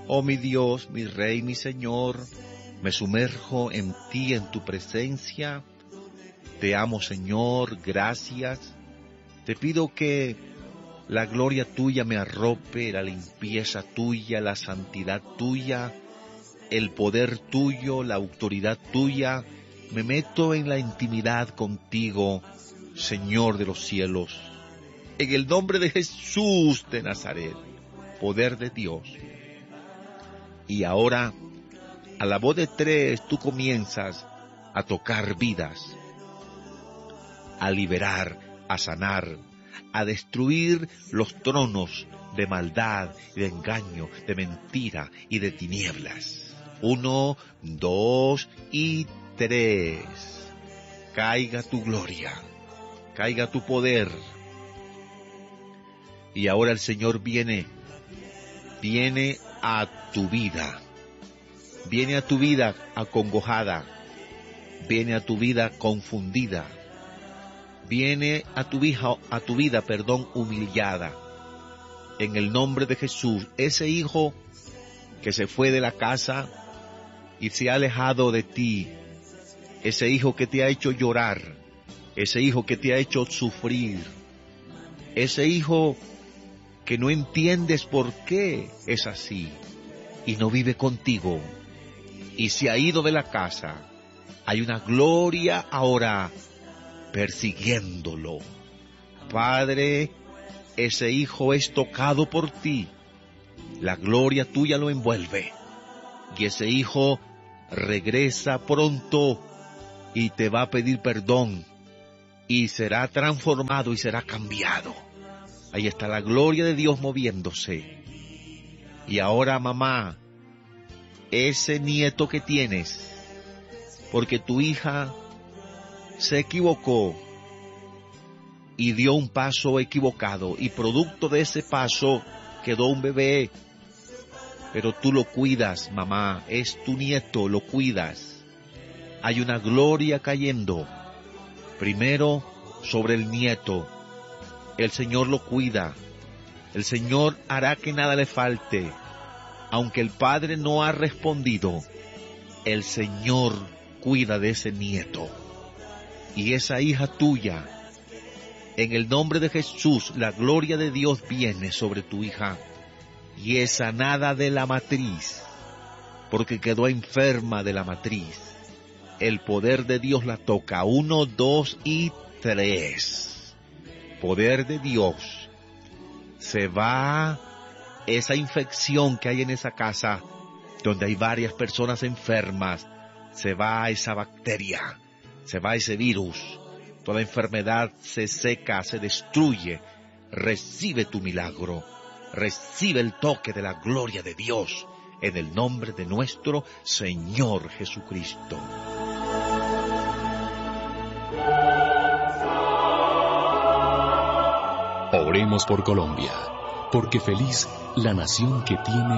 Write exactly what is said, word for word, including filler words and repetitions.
Oh mi Dios, mi Rey, mi Señor, me sumerjo en ti, en tu presencia. Te amo, Señor, gracias. Te pido que la gloria tuya me arrope, la limpieza tuya, la santidad tuya, el poder tuyo, la autoridad tuya. Me meto en la intimidad contigo, Señor de los cielos. En el nombre de Jesús de Nazaret, poder de Dios. Y ahora, a la voz de tres, tú comienzas a tocar vidas, a liberar, a sanar, a destruir los tronos de maldad, de engaño, de mentira y de tinieblas. Uno, dos y tres. Caiga tu gloria, caiga tu poder. Y ahora el Señor viene, viene a tu vida, viene a tu vida acongojada, viene a tu vida confundida, viene a tu vida, a tu vida, perdón, humillada. En el nombre de Jesús, ese hijo que se fue de la casa y se ha alejado de ti, ese hijo que te ha hecho llorar, ese hijo que te ha hecho sufrir, ese hijo que no entiendes por qué es así y no vive contigo y se ha ido de la casa. Hay una gloria ahora persiguiéndolo. Padre, ese hijo es tocado por ti. La gloria tuya lo envuelve. Y ese hijo regresa pronto y te va a pedir perdón. Y será transformado y será cambiado. Ahí está la gloria de Dios moviéndose. Y ahora, mamá, ese nieto que tienes, porque tu hija se equivocó y dio un paso equivocado, y producto de ese paso quedó un bebé, pero tú lo cuidas, mamá, es tu nieto, lo cuidas. Hay una gloria cayendo, primero sobre el nieto. El Señor lo cuida, el Señor hará que nada le falte, aunque el padre no ha respondido, el Señor cuida de ese nieto. Y esa hija tuya, en el nombre de Jesús, la gloria de Dios viene sobre tu hija y es sanada de la matriz, porque quedó enferma de la matriz. El poder de Dios la toca. Uno, dos y tres. Poder de Dios. Se va esa infección que hay en esa casa, donde hay varias personas enfermas. Se va esa bacteria. Se va ese virus, toda enfermedad se seca, se destruye. Recibe tu milagro, recibe el toque de la gloria de Dios, en el nombre de nuestro Señor Jesucristo. Oremos por Colombia, porque feliz la nación que tiene